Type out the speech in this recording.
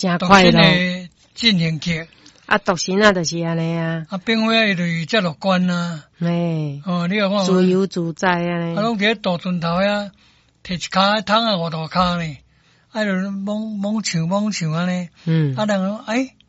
真快乐。 进行曲啊，独身啊，就是安尼啊。 啊，并非就是这乐观啊。 嘿， 你有看自由自在啊。 啊，拢伫大船头遐，摕一骹桶啊，五大骹呢，啊，就猛唱安尼。啊，人讲